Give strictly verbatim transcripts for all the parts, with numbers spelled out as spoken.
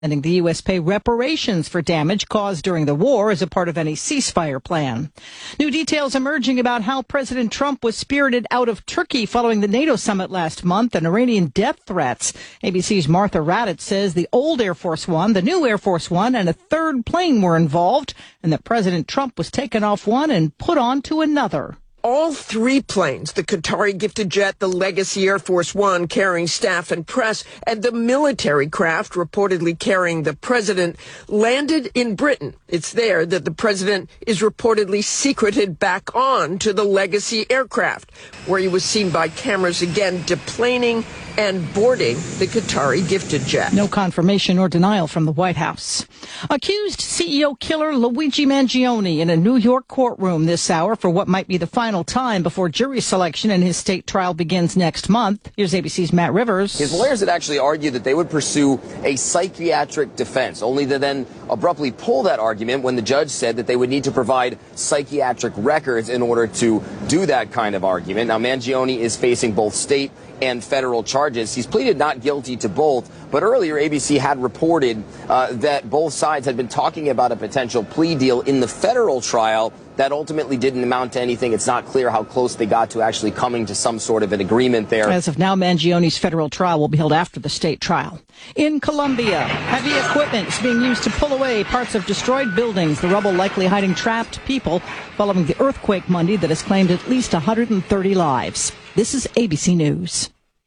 Ending the U S pay reparations for damage caused during the war as a part of any ceasefire plan. New details emerging about how President Trump was spirited out of Turkey following the NATO summit last month and Iranian death threats. A B C's Martha Raddatz says the old Air Force One, the new Air Force One, and a third plane were involved, and that President Trump was taken off one and put on to another. All three planes, the Qatari gifted jet, the Legacy Air Force One carrying staff and press, and the military craft reportedly carrying the president, landed in Britain. It's there that the president is reportedly secreted back on to the Legacy aircraft, where he was seen by cameras again deplaning and boarding the Qatari gifted jet. No confirmation or denial from the White House. Accused C E O killer Luigi Mangione in a New York courtroom this hour for what might be the final time before jury selection in his state trial begins next month. Here's A B C's Matt Rivers. His lawyers had actually argued that they would pursue a psychiatric defense, only to then abruptly pull that argument when the judge said that they would need to provide psychiatric records in order to do that kind of argument. Now, Mangione is facing both state and federal charges. He's pleaded not guilty to both, but earlier A B C had reported uh, that both sides had been talking about a potential plea deal in the federal trial that ultimately didn't amount to anything. It's not clear how close they got to actually coming to some sort of an agreement there. As of now, Mangione's federal trial will be held after the state trial. In Colombia, heavy equipment is being used to pull away parts of destroyed buildings, the rubble likely hiding trapped people following the earthquake Monday that has claimed at least one hundred thirty lives. This is A B C News.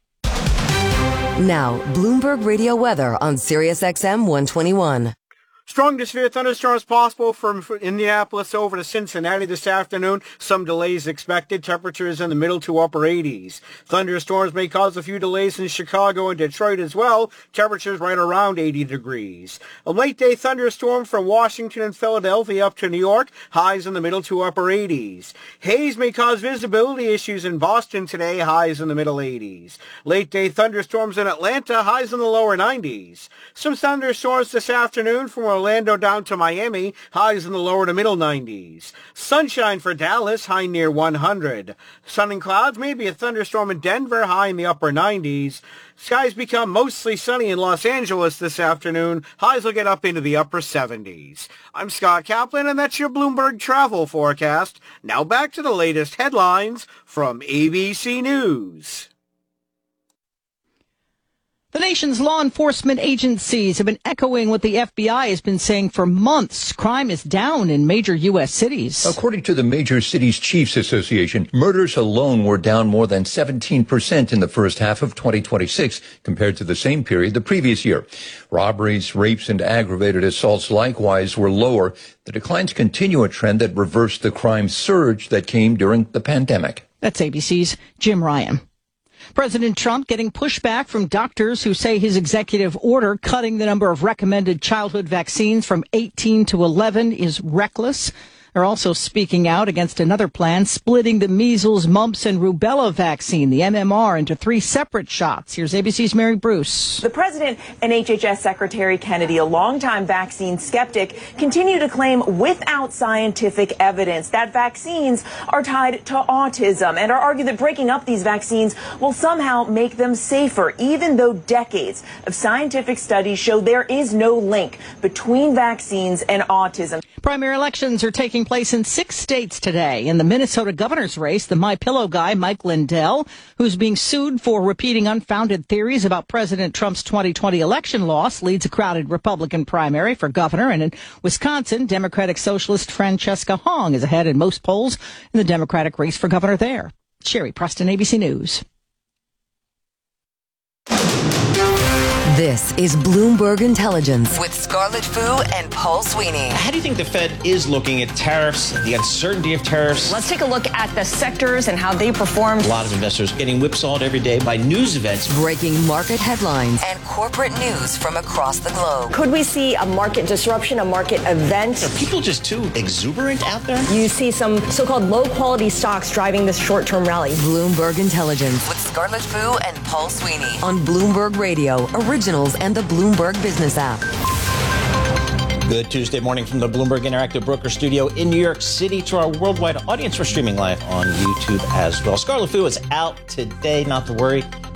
Now, Bloomberg Radio weather on Sirius X M one twenty-one. Strong to severe thunderstorms possible from Indianapolis over to Cincinnati this afternoon. Some delays expected. Temperatures in the middle to upper eighties. Thunderstorms may cause a few delays in Chicago and Detroit as well. Temperatures right around eighty degrees. A late day thunderstorm from Washington and Philadelphia up to New York. Highs in the middle to upper eighties. Haze may cause visibility issues in Boston today. Highs in the middle eighties. Late day thunderstorms in Atlanta. Highs in the lower nineties. Some thunderstorms this afternoon from Orlando down to Miami, highs in the lower to middle nineties. Sunshine for Dallas, high near one hundred. Sun and clouds, maybe a thunderstorm in Denver, high in the upper nineties. Skies become mostly sunny in Los Angeles this afternoon. Highs will get up into the upper seventies. I'm Scott Kaplan, and that's your Bloomberg travel forecast. Now back to the latest headlines from A B C News. The nation's law enforcement agencies have been echoing what the F B I has been saying for months. Crime is down in major U S cities. According to the Major Cities Chiefs Association, murders alone were down more than seventeen percent in the first half of twenty twenty-six compared to the same period the previous year. Robberies, rapes, and aggravated assaults likewise were lower. The declines continue a trend that reversed the crime surge that came during the pandemic. That's A B C's Jim Ryan. President Trump getting pushback from doctors who say his executive order cutting the number of recommended childhood vaccines from eighteen to eleven is reckless. They're also speaking out against another plan splitting the measles, mumps, and rubella vaccine, the M M R, into three separate shots. Here's A B C's Mary Bruce. The president and H H S Secretary Kennedy, a longtime vaccine skeptic, continue to claim without scientific evidence that vaccines are tied to autism and are arguing that breaking up these vaccines will somehow make them safer, even though decades of scientific studies show there is no link between vaccines and autism. Primary elections are taking place in six states today. In the Minnesota governor's race, the MyPillow guy, Mike Lindell, who's being sued for repeating unfounded theories about President Trump's twenty twenty election loss, leads a crowded Republican primary for governor. And in Wisconsin, Democratic Socialist Francesca Hong is ahead in most polls in the Democratic race for governor there. Sherry Preston, A B C News. This is Bloomberg Intelligence with Scarlett Fu and Paul Sweeney. How do you think the Fed is looking at tariffs, the uncertainty of tariffs? Let's take a look at the sectors and how they performed. A lot of investors getting whipsawed every day by news events. Breaking market headlines and corporate news from across the globe. Could we see a market disruption, a market event? Are people just too exuberant out there? You see some so-called low-quality stocks driving this short-term rally. Bloomberg Intelligence with Scarlett Fu and Paul Sweeney on Bloomberg Radio, originals and the Bloomberg Business app. Good Tuesday morning from the Bloomberg Interactive Broker Studio in New York City. To our worldwide audience, we're streaming live on YouTube as well. Scarlett Fu is out today, not to worry.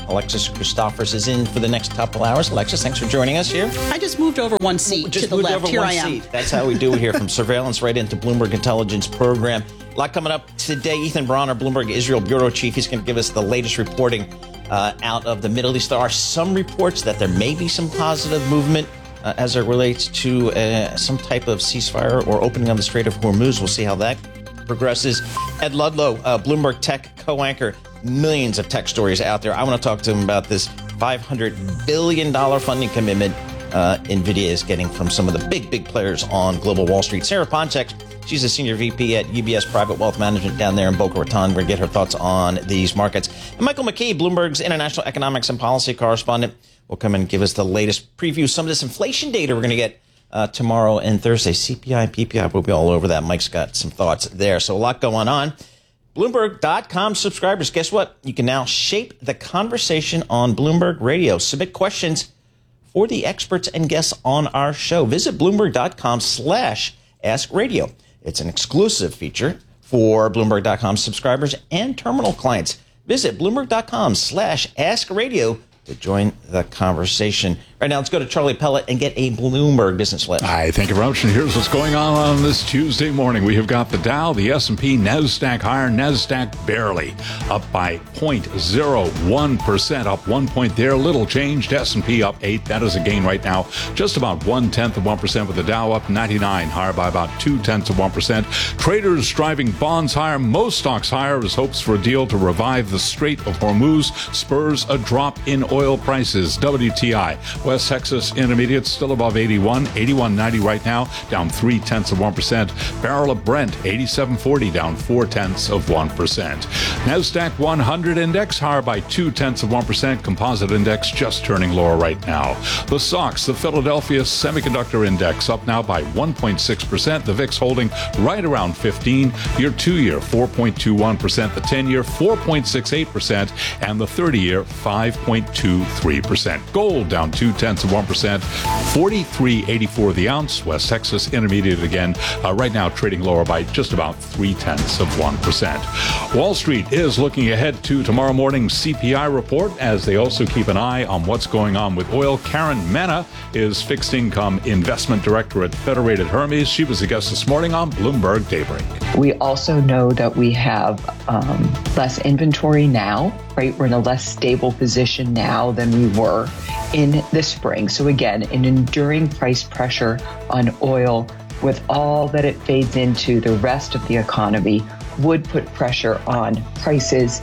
Alexis Christophers is in for the next couple hours. Alexis, thanks for joining us here. I just moved over one seat just to the moved left. Over here one I am. Seat. That's how we do it here, from surveillance right into Bloomberg Intelligence Program. A lot coming up today. Ethan Braun, our Bloomberg Israel Bureau Chief, he's going to give us the latest reporting uh, out of the Middle East. There are some reports that there may be some positive movement uh, as it relates to uh, some type of ceasefire or opening of the Strait of Hormuz. We'll see how that progresses. Ed Ludlow, uh, Bloomberg Tech co-anchor, millions of tech stories out there. I want to talk to him about this five hundred billion dollars funding commitment uh, NVIDIA is getting from some of the big, big players on global Wall Street. Sarah Ponchek, she's a senior V P at U B S Private Wealth Management down there in Boca Raton. We'll get her thoughts on these markets. And Michael McKee, Bloomberg's international economics and policy correspondent, will come and give us the latest preview. Some of this inflation data we're going to get uh, tomorrow and Thursday. C P I, P P I, we'll be all over that. Mike's got some thoughts there. So a lot going on. Bloomberg dot com subscribers, guess what? You can now shape the conversation on Bloomberg Radio. Submit questions for the experts and guests on our show. Visit Bloomberg dot com slash ask radio. It's an exclusive feature for Bloomberg dot com subscribers and terminal clients. Visit Bloomberg dot com slash ask radio to join the conversation. Right now, let's go to Charlie Pellet and get a Bloomberg Business Flash. Hi, thank you very much. And here's what's going on on this Tuesday morning. We have got the Dow, the S and P, NASDAQ higher, NASDAQ barely up by zero point zero one percent, up one point there. Little changed. S and P up eight. That is a gain right now. Just about one-tenth of one percent with the Dow up ninety-nine, higher by about two-tenths of one percent. Traders driving bonds higher. Most stocks higher as hopes for a deal to revive the Strait of Hormuz spurs a drop in oil prices. W T I, West Texas Intermediate, still above eighty-one, eighty-one ninety right now, down three-tenths of one percent. Barrel of Brent, eighty-seven forty, down four-tenths of one percent. NASDAQ one hundred index higher by two-tenths of one percent. Composite index just turning lower right now. The S O X, the Philadelphia Semiconductor Index, up now by one point six percent. The V I X holding right around fifteen. Your two-year, four point two one percent. The ten-year, four point six eight percent. And the thirty-year, five point two three percent. Gold down two-tenths of one percent. forty-three eighty-four the ounce. West Texas Intermediate again, uh, right now trading lower by just about three-tenths of one percent. Wall Street is looking ahead to tomorrow morning's C P I report as they also keep an eye on what's going on with oil. Karen Mena is fixed income investment director at Federated Hermes. She was a guest this morning on Bloomberg Daybreak. We also know that we have um, less inventory now, right? We're in a less stable position now than we were in the spring. So again, an enduring price pressure on oil with all that it fades into the rest of the economy would put pressure on prices,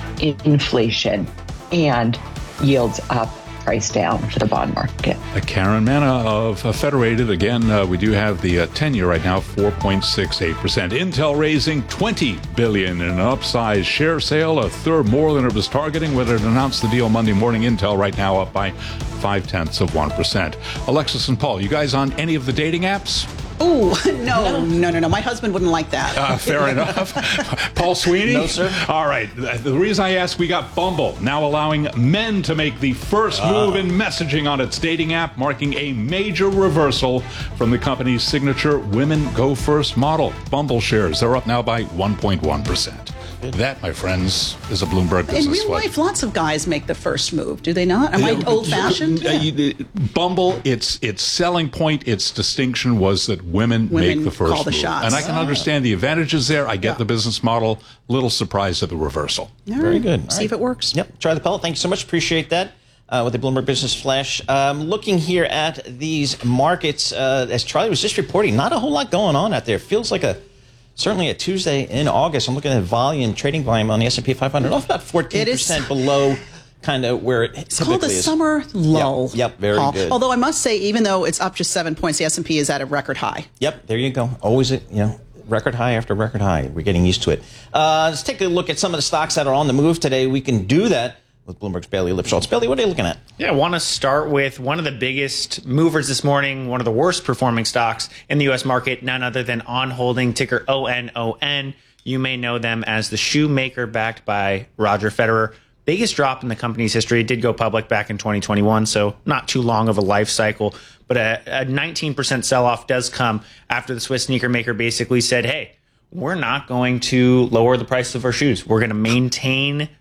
inflation, and yields up, price down for the bond market. Uh, Karen Mena of uh, Federated. Again, uh, we do have the uh, ten-year right now, four point six eight percent. Intel raising twenty billion dollars in an upsized share sale, a third more than it was targeting when it announced the deal Monday morning. Intel right now up by five-tenths of one percent. Alexis and Paul, you guys on any of the dating apps? Oh, no, no, no, no. My husband wouldn't like that. Uh, fair enough. Paul Sweeney? No, sir. All right. The reason I asked, we got Bumble now allowing men to make the first move uh. in messaging on its dating app, marking a major reversal from the company's signature Women Go First model. Bumble shares, they're up now by one point one percent. That, my friends, is a Bloomberg business. In real flight. life, lots of guys make the first move, do they not? Am I old-fashioned? Yeah. Bumble, its its selling point, its distinction was that women, women make the first call the move. shots. And I can oh. understand the advantages there. I get yeah. the business model. Little surprised at the reversal. All Very right. good. See right. if it works. Yep. Try the pellet. Thank you so much. Appreciate that. Uh, with the Bloomberg Business Flash. Um, looking here at these markets, uh, as Charlie was just reporting, not a whole lot going on out there. Feels like a Certainly a Tuesday in August. I'm looking at volume, trading volume on the S and P five hundred, off about fourteen percent below kind of where it it's typically called the is. Summer lull. Yep, yep very Paul. good. Although I must say, even though it's up just seven points, the S and P is at a record high. Yep, there you go. Always, a, you know, record high after record high. We're getting used to it. Uh, let's take a look at some of the stocks that are on the move today. We can do that with Bloomberg's Bailey Lipschultz. Bailey, what are you looking at? Yeah, I want to start with one of the biggest movers this morning, one of the worst performing stocks in the U S market, none other than On Holding, ticker O N O N. You may know them as the shoemaker backed by Roger Federer. Biggest drop in the company's history. It did go public back in twenty twenty-one, so not too long of a life cycle. But a, a nineteen percent sell-off does come after the Swiss sneaker maker basically said, hey, we're not going to lower the price of our shoes. We're going to maintain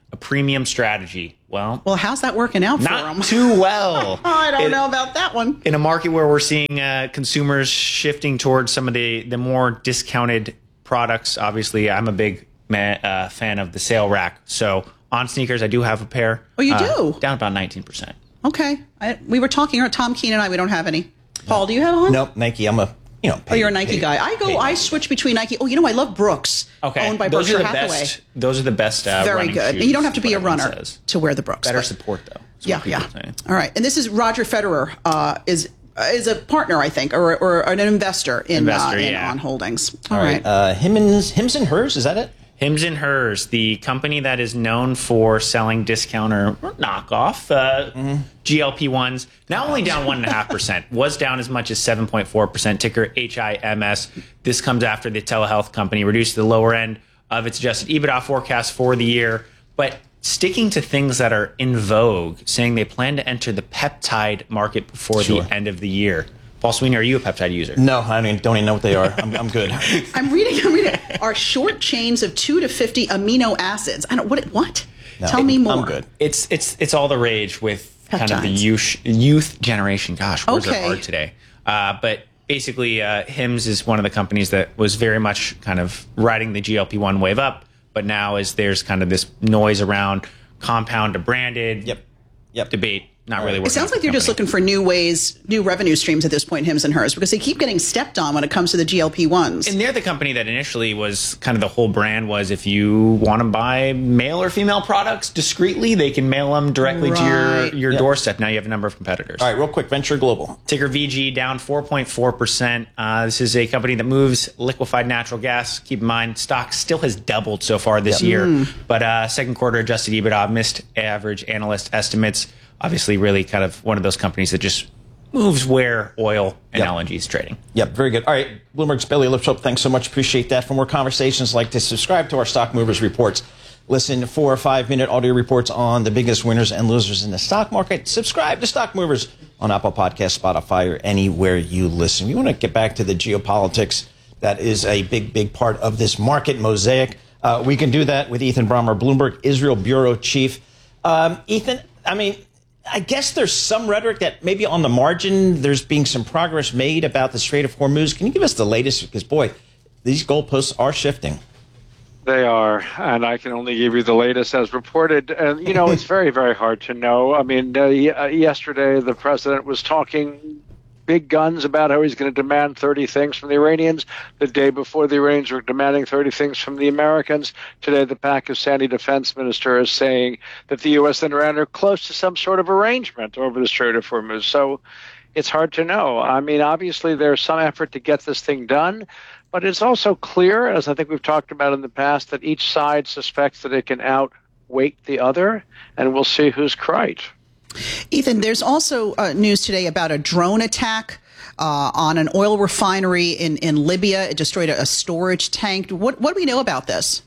a premium strategy. Well, well, how's that working out for not them? too well. I don't it, know about that one. In a market where we're seeing uh, consumers shifting towards some of the, the more discounted products, obviously, I'm a big man, uh, fan of the sale rack. So on sneakers, I do have a pair. Oh, you uh, do? Down about nineteen percent. Okay. I, we were talking, Tom Keene and I, we don't have any. Paul, do you have one? Nope, Nike. I'm a, you know, paid, oh, you're a Nike paid, guy. I go, I switch between Nike. Oh, you know, I love Brooks. Okay. Owned by those Berkshire are the Hathaway. Best, those are the best uh, Very running good. shoes, You don't have to be a what everyone runner says. to wear the Brooks. Better but- support, though. Yeah, yeah. All right. And this is Roger Federer uh, is uh, is a partner, I think, or, or an investor in, Investor, uh, in yeah. On Holdings. All right. Uh, Hims, Hims and Hers, is that it? Hims and Hers, the company that is known for selling discounter or knockoff uh, mm-hmm. G L P ones, now only down one point five percent, was down as much as seven point four percent, ticker H I M S. This comes after the telehealth company reduced the lower end of its adjusted EBITDA forecast for the year, but sticking to things that are in vogue, saying they plan to enter the peptide market before Sure. the end of the year. Paul Sweeney, are you a peptide user? No, I don't even, don't even know what they are. I'm, I'm good. I'm reading. I'm reading. Are short chains of two to fifty amino acids? I don't. What? What? No, Tell me more. I'm good. It's it's it's all the rage with kind of the Peptides. youth, youth generation. Gosh, words Okay. are hard today. Uh, but basically, uh, Hims is one of the companies that was very much kind of riding the G L P one wave up. But now, as there's kind of this noise around compound to branded Yep. Yep. debate, not really working. It sounds like they're just looking for new ways, new revenue streams at this point, Hims and Hers, because they keep getting stepped on when it comes to the G L P ones. And they're the company that initially was kind of the whole brand was if you want to buy male or female products discreetly, they can mail them directly Right. to your, your Yep. doorstep. Now you have a number of competitors. All right, real quick, Venture Global. Ticker V G down four point four percent. Uh, this is a company that moves liquefied natural gas. Keep in mind, stock still has doubled so far this Yep. year. Mm. But uh, second quarter adjusted EBITDA missed average analyst estimates. Obviously, really kind of one of those companies that just moves where oil and Yep. L N G is trading. Yep, very good. All right, Bloomberg's Belly Lift Up. Thanks so much. Appreciate that. For more conversations like this, subscribe to our Stock Movers Reports. Listen to four or five minute audio reports on the biggest winners and losers in the stock market. Subscribe to Stock Movers on Apple Podcasts, Spotify, or anywhere you listen. We want to get back to the geopolitics. That is a big, big part of this market mosaic. Uh, we can do that with Ethan Brommer, Bloomberg Israel Bureau Chief. Um, Ethan, I mean, I guess there's some rhetoric that maybe on the margin there's being some progress made about the Strait of Hormuz. Can you give us the latest? Because, boy, these goalposts are shifting. They are, and I can only give you the latest as reported. And, you know, it's very, very hard to know. I mean, uh, y- uh, yesterday the president was talking big guns about how he's going to demand thirty things from the Iranians. The day before, the Iranians were demanding thirty things from the Americans. Today, the Pakistani defense minister is saying that the U S and Iran are close to some sort of arrangement over the Strait of Hormuz. So it's hard to know. I mean, obviously, there's some effort to get this thing done. But it's also clear, as I think we've talked about in the past, that each side suspects that it can outweight the other, and we'll see who's right. Ethan, there's also uh, news today about a drone attack uh, on an oil refinery in, in Libya. It destroyed a, a storage tank. What, what do we know about this?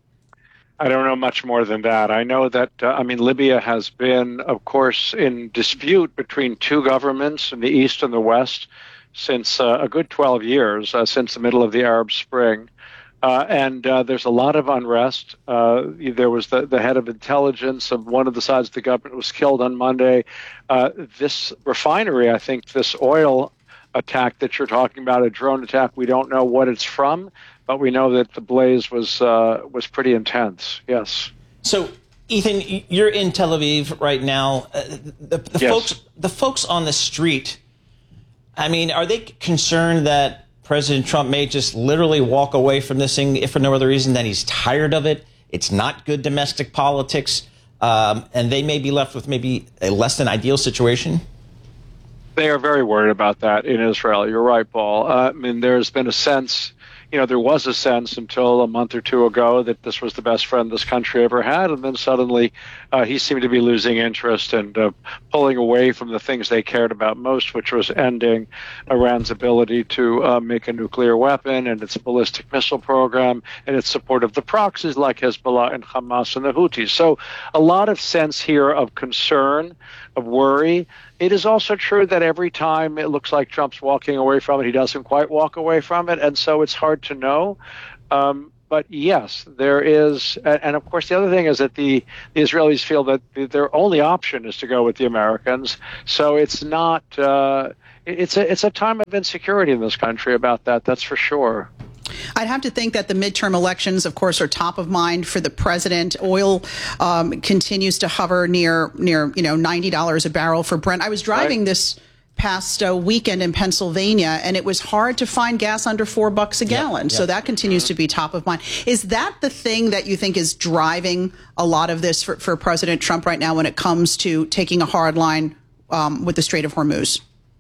I don't know much more than that. I know that, uh, I mean, Libya has been, of course, in dispute between two governments in the East and the West since uh, a good twelve years, uh, since the middle of the Arab Spring. Uh, and uh, there's a lot of unrest. Uh, there was the, the head of intelligence of one of the sides of the government was killed on Monday. Uh, this refinery, I think this oil attack that you're talking about, a drone attack, we don't know what it's from, but we know that the blaze was uh, was pretty intense. Yes. So, Ethan, you're in Tel Aviv right now. Uh, the the Yes. folks, the folks on the street, I mean, are they concerned that President Trump may just literally walk away from this thing, if for no other reason than he's tired of it? It's not good domestic politics, um, and they may be left with maybe a less than ideal situation? They are very worried about that in Israel. You're right, Paul. Uh, I mean, there's been a sense, you know, there was a sense until a month or two ago that this was the best friend this country ever had. And then suddenly uh, he seemed to be losing interest and uh, pulling away from the things they cared about most, which was ending Iran's ability to uh, make a nuclear weapon and its ballistic missile program and its support of the proxies like Hezbollah and Hamas and the Houthis. So a lot of sense here of concern, of worry. It is also true that every time it looks like Trump's walking away from it, he doesn't quite walk away from it. And so it's hard to know. Um, but yes, there is. And of course, the other thing is that the, the Israelis feel that their only option is to go with the Americans. So it's not, uh, it's a, it's a time of insecurity in this country about that. That's for sure. I'd have to think that the midterm elections, of course, are top of mind for the president. Oil um, continues to hover near, near, you know, ninety dollars a barrel for Brent. I was driving right. this past uh, weekend in Pennsylvania, and it was hard to find gas under four bucks a gallon. Yep, yep. So that continues to be top of mind. Is that the thing that you think is driving a lot of this for, for President Trump right now when it comes to taking a hard line um, with the Strait of Hormuz?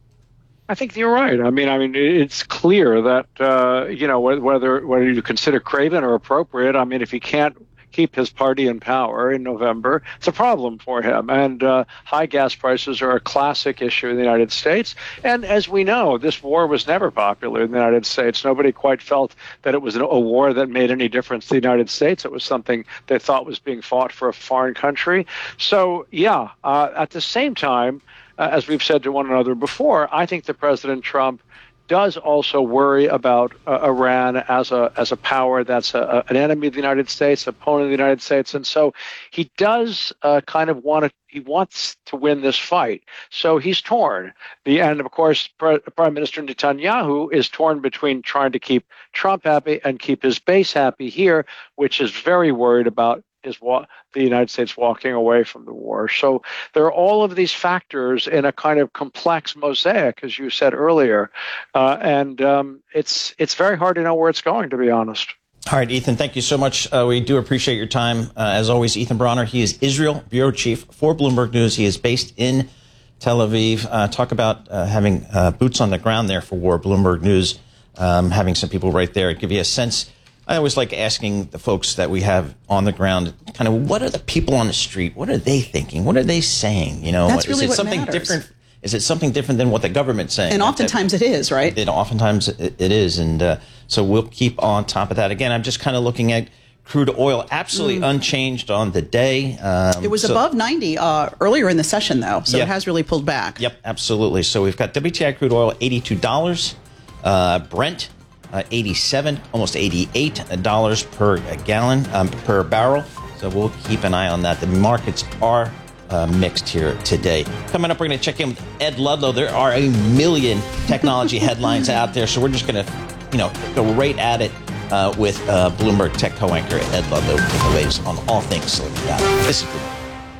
I think you're right. I mean, I mean, it's clear that uh, you know whether whether you consider Craven or appropriate. I mean, if he can't keep his party in power in November, it's a problem for him. And uh, high gas prices are a classic issue in the United States. And as we know, this war was never popular in the United States. Nobody quite felt that it was a war that made any difference to the United States. It was something they thought was being fought for a foreign country. So, yeah, uh, at the same time, Uh, as we've said to one another before, I think that President Trump does also worry about uh, Iran as a as a power that's a, a, an enemy of the United States, opponent of the United States, and so he does uh, kind of want to he wants to win this fight. So he's torn. The and of course, Pre- Prime Minister Netanyahu is torn between trying to keep Trump happy and keep his base happy here, which is very worried about is what the United States walking away from the war. So there are all of these factors in a kind of complex mosaic, as you said earlier, uh, and um, it's it's very hard to know where it's going, to be honest. All right, Ethan, thank you so much. Uh, we do appreciate your time. Uh, as always, Ethan Bronner, he is Israel bureau chief for Bloomberg News. He is based in Tel Aviv. Uh, talk about uh, having uh, boots on the ground there for war. Bloomberg News, um, having some people right there, give you a sense. I always like asking the folks that we have on the ground, kind of, what are the people on the street? What are they thinking? What are they saying? You know, That's really is it what something matters. different? Is it something different than what the government's saying? And oftentimes it is, right? It, oftentimes it, it is. And uh, so we'll keep on top of that. Again, I'm just kind of looking at crude oil, absolutely mm. unchanged on the day. Um, it was so, above ninety uh, earlier in the session, though, so yep. it has really pulled back. Yep, absolutely. So we've got W T I crude oil, eighty-two dollars. Uh, Brent, Uh, eighty-seven, almost eighty-eight dollars per gallon, um, per barrel. So we'll keep an eye on that. The markets are uh, mixed here today. Coming up, we're going to check in with Ed Ludlow. There are a million technology headlines out there, so we're just going to, you know, go right at it uh, with uh, Bloomberg Tech co-anchor Ed Ludlow with the latest on all things Silicon Valley. This is Bloomberg.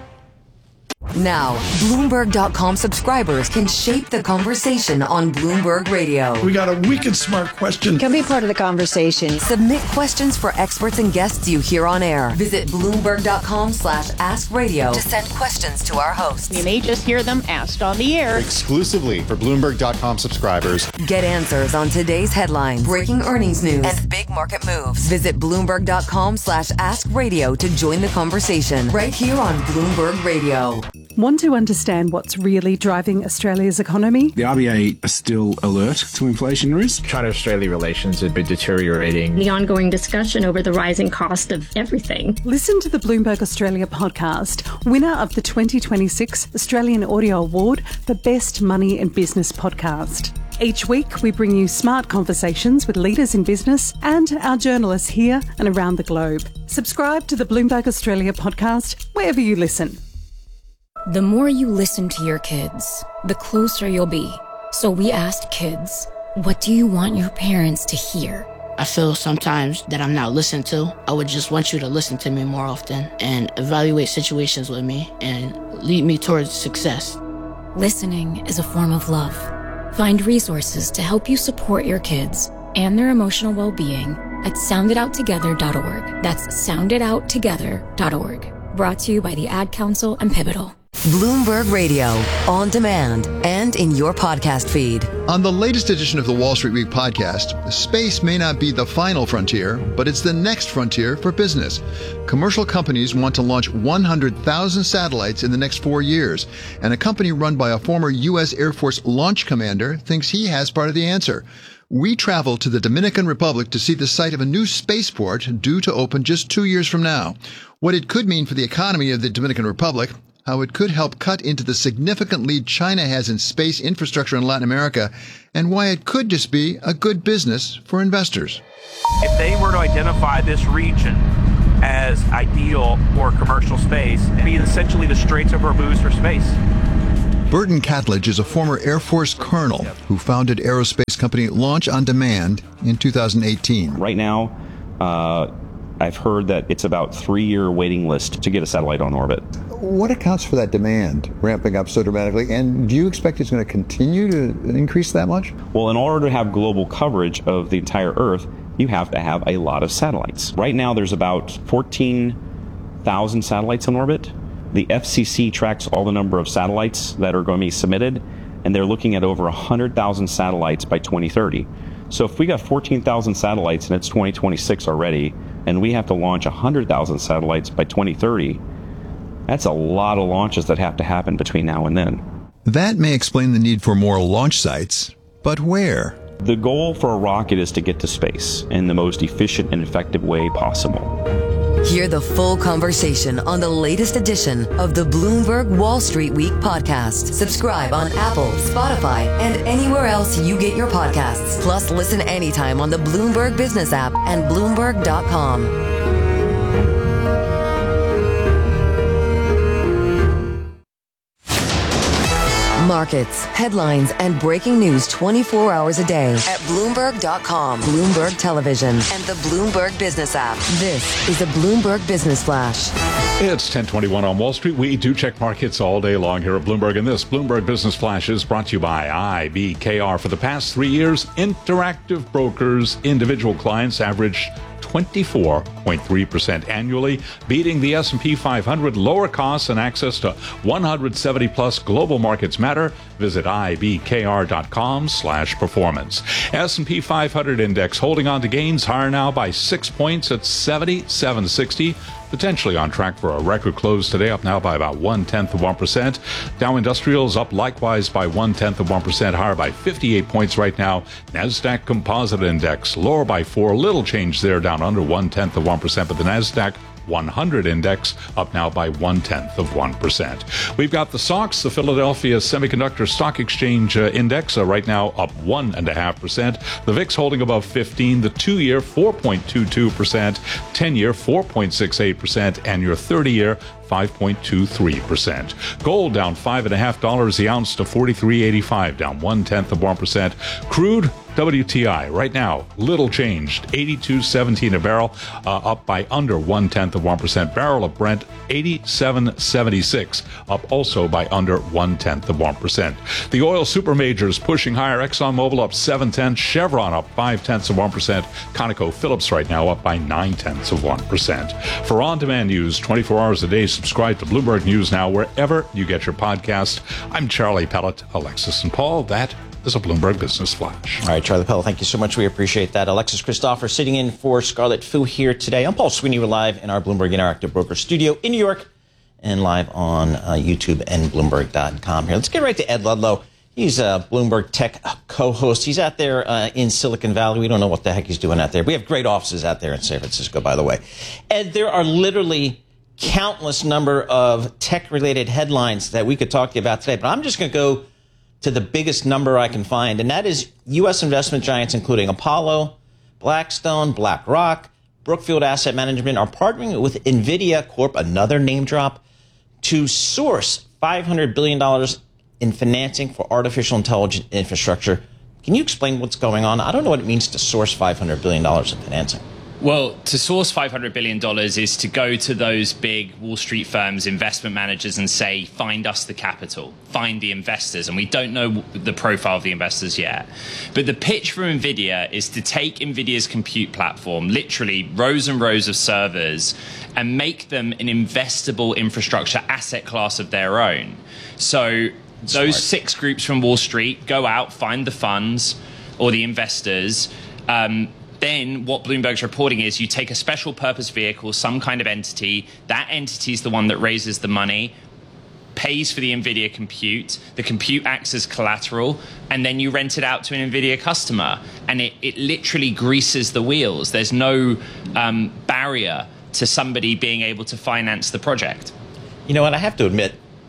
Now, Bloomberg dot com subscribers can shape the conversation on Bloomberg Radio. We got a wicked smart question. Can be part of the conversation. Submit questions for experts and guests you hear on air. Visit Bloomberg dot com slash ask radio to send questions to our hosts. You may just hear them asked on the air. Exclusively for Bloomberg dot com subscribers. Get answers on today's headlines, breaking earnings news, and big market moves. Visit Bloomberg dot com slash ask radio to join the conversation right here on Bloomberg Radio. Want to understand what's really driving Australia's economy? The R B A are still alert to inflation risk. China-Australia relations have been deteriorating. The ongoing discussion over the rising cost of everything. Listen to the Bloomberg Australia podcast, winner of the twenty twenty-six Australian Audio Award for Best Money and Business Podcast. Each week, we bring you smart conversations with leaders in business and our journalists here and around the globe. Subscribe to the Bloomberg Australia podcast wherever you listen. The more you listen to your kids, the closer you'll be. So we asked kids, what do you want your parents to hear? I feel sometimes that I'm not listened to. I would just want you to listen to me more often and evaluate situations with me and lead me towards success. Listening is a form of love. Find resources to help you support your kids and their emotional well-being at sound it out together dot org. That's sound it out together dot org. Brought to you by the Ad Council and Pivotal. Bloomberg Radio, on demand and in your podcast feed. On the latest edition of the Wall Street Week podcast, space may not be the final frontier, but it's the next frontier for business. Commercial companies want to launch one hundred thousand satellites in the next four years, and a company run by a former U S Air Force launch commander thinks he has part of the answer. We travel to the Dominican Republic to see the site of a new spaceport due to open just two years from now. What it could mean for the economy of the Dominican Republic, how it could help cut into the significant lead China has in space infrastructure in Latin America, and why it could just be a good business for investors. If they were to identify this region as ideal for commercial space, it'd be essentially the Straits of Hormuz for space. Burton Catledge is a former Air Force colonel who founded aerospace company Launch on Demand in two thousand eighteen. Right now, uh, I've heard that it's about three-year waiting list to get a satellite on orbit. What accounts for that demand ramping up so dramatically? And do you expect it's going to continue to increase that much? Well, in order to have global coverage of the entire Earth, you have to have a lot of satellites. Right now, there's about fourteen thousand satellites on orbit. The F C C tracks all the number of satellites that are going to be submitted, and they're looking at over one hundred thousand satellites by twenty thirty. So if we got fourteen thousand satellites and it's twenty twenty-six already, and we have to launch one hundred thousand satellites by twenty thirty, that's a lot of launches that have to happen between now and then. That may explain the need for more launch sites, but where? The goal for a rocket is to get to space in the most efficient and effective way possible. Hear the full conversation on the latest edition of the Bloomberg Wall Street Week podcast. Subscribe on Apple, Spotify, and anywhere else you get your podcasts. Plus, listen anytime on the Bloomberg Business app and Bloomberg dot com. Markets, headlines, and breaking news twenty-four hours a day at Bloomberg dot com, Bloomberg Television, and the Bloomberg Business app. This is a Bloomberg Business Flash. It's ten twenty-one on Wall Street. We do check markets all day long here at Bloomberg, and this Bloomberg Business Flash is brought to you by I B K R. For the past three years, Interactive Brokers individual clients averaged twenty-four point three percent annually, beating the S and P five hundred. Lower costs and access to one hundred seventy plus global markets matter. Visit I B K R dot com slash performance. S and P five hundred index holding on to gains, higher now by six points at seventy-seven sixty. Potentially on track for a record close today, up now by about one-tenth of one percent. Dow Industrials up likewise by one-tenth of one percent, higher by fifty-eight points right now. NASDAQ Composite Index lower by four, little change there, down under one-tenth of one percent, but the NASDAQ one hundred index up now by one-tenth of one percent. We've got the S O X, the Philadelphia Semiconductor Stock Exchange uh, Index, uh, right now up one point five percent. The V I X holding above fifteen, the two-year four point two two percent, ten-year four point six eight percent, and your thirty-year five point two three percent. Gold down five point five dollars the ounce to forty-three eighty-five, down one-tenth of one percent. Crude W T I right now, little changed, eighty-two seventeen a barrel, uh, up by under one-tenth of one percent. Barrel of Brent, eighty-seven seventy-six, up also by under one-tenth of one percent. The oil super majors pushing higher. ExxonMobil up seven tenths, Chevron up five-tenths of one percent. ConocoPhillips right now up by nine-tenths of one percent. For on-demand news twenty-four hours a day, subscribe to Bloomberg News Now wherever you get your podcast. I'm Charlie Pellet, Alexis and Paul. That is a Bloomberg Business Flash. All right, Charlie Pell, thank you so much. We appreciate that. Alexis Christopher sitting in for Scarlett Fu here today. I'm Paul Sweeney. We're live in our Bloomberg Interactive Broker studio in New York and live on uh, YouTube and Bloomberg dot com here. Let's get right to Ed Ludlow. He's a Bloomberg Tech co-host. He's out there uh, in Silicon Valley. We don't know what the heck he's doing out there. We have great offices out there in San Francisco, by the way. Ed, there are literally countless number of tech-related headlines that we could talk to you about today, but I'm just going to go to the biggest number I can find, and that is U S investment giants, including Apollo, Blackstone, BlackRock, Brookfield Asset Management, are partnering with NVIDIA Corp, another name drop, to source five hundred billion dollars in financing for artificial intelligence infrastructure. Can you explain what's going on? I don't know what it means to source five hundred billion dollars in financing. Well, to source five hundred billion dollars is to go to those big Wall Street firms, investment managers, and say, find us the capital, find the investors. And we don't know the profile of the investors yet. But the pitch for NVIDIA is to take NVIDIA's compute platform, literally rows and rows of servers, and make them an investable infrastructure asset class of their own. So those Smart. six groups from Wall Street go out, find the funds or the investors. Um, Then what Bloomberg's reporting is you take a special purpose vehicle, some kind of entity. That entity is the one that raises the money, pays for the NVIDIA compute. The compute acts as collateral, and then you rent it out to an NVIDIA customer. And it, it literally greases the wheels. There's no um, barrier to somebody being able to finance the project. You know what? I have to admit,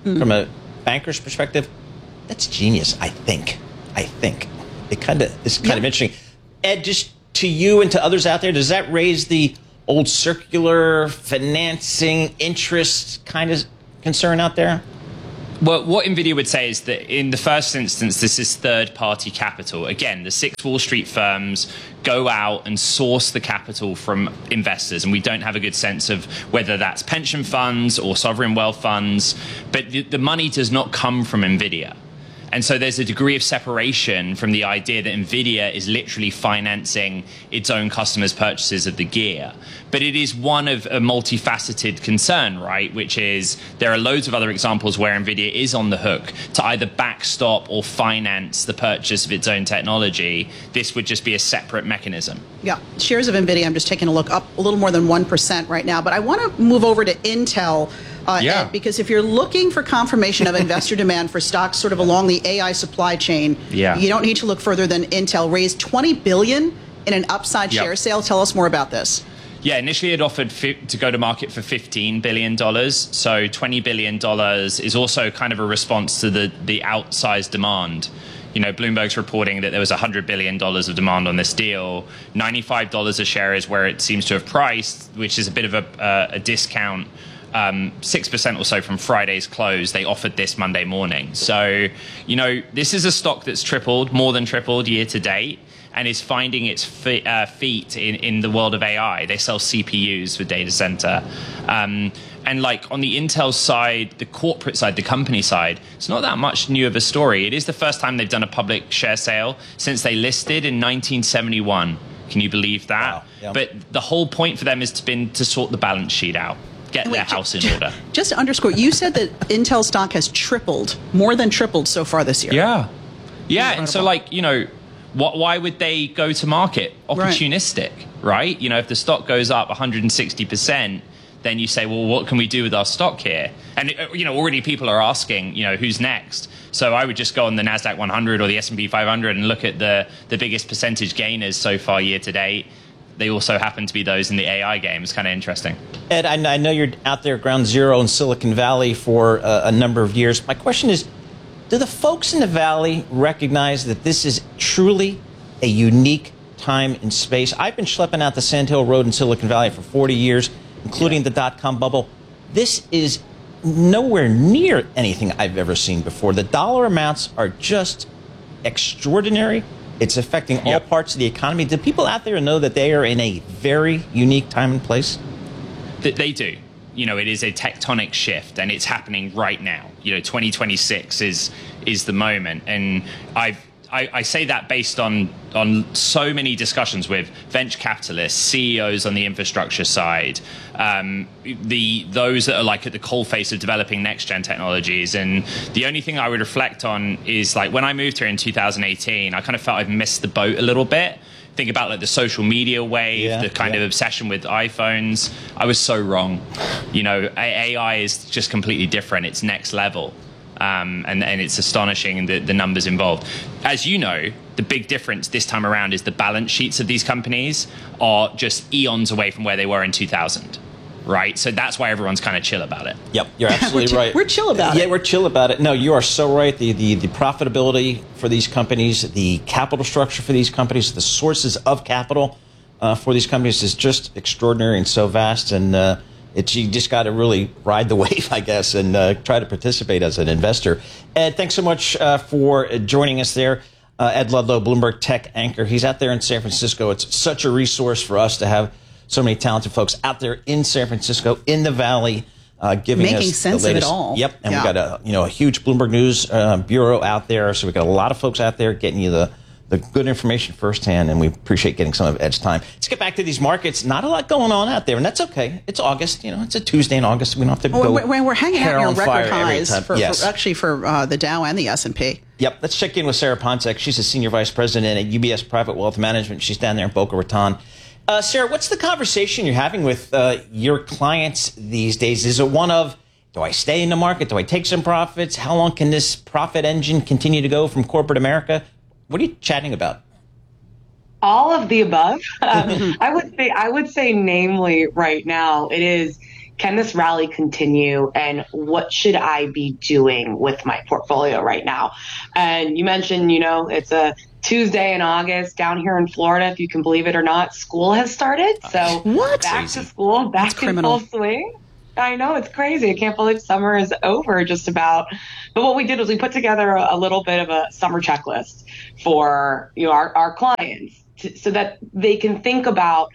mm. from a banker's perspective, that's genius, I think. I think. It kind of is kind yeah. of interesting. Ed, just to you and to others out there, does that raise the old circular financing interest kind of concern out there? Well, what NVIDIA would say is that in the first instance, this is third-party capital. Again, the six Wall Street firms go out and source the capital from investors, and we don't have a good sense of whether that's pension funds or sovereign wealth funds, but the, the money does not come from NVIDIA. And so there's a degree of separation from the idea that NVIDIA is literally financing its own customers' purchases of the gear. But it is one of a multifaceted concern, right? Which is there are loads of other examples where NVIDIA is on the hook to either backstop or finance the purchase of its own technology. This would just be a separate mechanism. Yeah. Shares of NVIDIA, I'm just taking a look, up a little more than one percent right now. But I want to move over to Intel. Uh, yeah. Ed, because if you're looking for confirmation of investor demand for stocks sort of along the A I supply chain, yeah. you don't need to look further than Intel raised twenty billion dollars in an upside yep. share sale. Tell us more about this. Yeah, initially it offered fi- to go to market for fifteen billion dollars. So twenty billion dollars is also kind of a response to the, the outsized demand. You know, Bloomberg's reporting that there was one hundred billion dollars of demand on this deal. ninety-five dollars a share is where it seems to have priced, which is a bit of a, uh, a discount. Um, six percent or so from Friday's close. They offered this Monday morning. So, you know, this is a stock that's tripled, more than tripled year to date, and is finding its fe- uh, feet in, in the world of A I. They sell C P Us for data center. Um, and like on the Intel side, the corporate side, the company side, it's not that much new of a story. It is the first time they've done a public share sale since they listed in nineteen seventy-one. Can you believe that? Wow. Yeah. But the whole point for them has been to sort the balance sheet out. Get Wait, their house in order. Just to underscore, you said that Intel stock has tripled, more than tripled so far this year. Yeah. Yeah, Incredible. And so like, you know, what, why would they go to market? Opportunistic, right. right? You know, if the stock goes up one hundred sixty percent, then you say, well, what can we do with our stock here? And, you know, already people are asking, you know, who's next? So I would just go on the NASDAQ one hundred or the S and P five hundred and look at the, the biggest percentage gainers so far year to date. They also happen to be those in the A I game. It's kind of interesting. Ed, I know you're out there ground zero in Silicon Valley for uh, a number of years. My question is, do the folks in the Valley recognize that this is truly a unique time and space? I've been schlepping out the Sand Hill Road in Silicon Valley for forty years, including yeah. the dot-com bubble. This is nowhere near anything I've ever seen before. The dollar amounts are just extraordinary. It's affecting all yep. parts of the economy. Do people out there know that they are in a very unique time and place? That they do. You know, it is a tectonic shift, and it's happening right now. You know, twenty twenty-six is is the moment, and I've. I, I say that based on on so many discussions with venture capitalists, C E Os on the infrastructure side, um, the those that are like at the coalface of developing next gen technologies. And the only thing I would reflect on is like when I moved here in two thousand eighteen, I kind of felt I've missed the boat a little bit. Think about like the social media wave, yeah, the kind yeah. of obsession with iPhones. I was so wrong. You know, A I is just completely different. It's next level. Um, and, and it's astonishing the, the numbers involved. As you know, the big difference this time around is the balance sheets of these companies are just eons away from where they were in two thousand, right? So that's why everyone's kind of chill about it. Yep, you're absolutely we're right. We're chill about yeah, it. Yeah, we're chill about it. No, you are so right. The, the, the profitability for these companies, the capital structure for these companies, the sources of capital uh, for these companies is just extraordinary and so vast. And uh, It's, you just got to really ride the wave, I guess, and uh, try to participate as an investor. Ed, thanks so much uh, for joining us there. Uh, Ed Ludlow, Bloomberg Tech anchor. He's out there in San Francisco. It's such a resource for us to have so many talented folks out there in San Francisco, in the Valley, uh, giving Making us sense the latest. of it all. Yep, and yeah. we've got a you know a huge Bloomberg News uh, bureau out there, so we've got a lot of folks out there getting you the the good information firsthand, and we appreciate getting some of Ed's time. Let's get back to these markets. Not a lot going on out there, and that's okay. It's August. You know, it's a Tuesday in August. We don't have to well, go we're, we're hanging out near record highs for, yes. for actually for uh, the Dow and the S and P. Yep. Let's check in with Sarah Ponczek. She's a senior vice president at U B S Private Wealth Management. She's down there in Boca Raton. Uh, Sarah, what's the conversation you're having with uh, your clients these days? Is it one of, do I stay in the market? Do I take some profits? How long can this profit engine continue to go from corporate America? What are you chatting about? All of the above. Um, I would say, I would say, namely, right now, it is can this rally continue, and what should I be doing with my portfolio right now? And you mentioned, you know, it's a Tuesday in August down here in Florida, if you can believe it or not, school has started. So what? back Crazy. to school, back That's in criminal. full swing. I know, it's crazy. I can't believe summer is over just about. But what we did was we put together a, a little bit of a summer checklist for, you know, our, our clients to, so that they can think about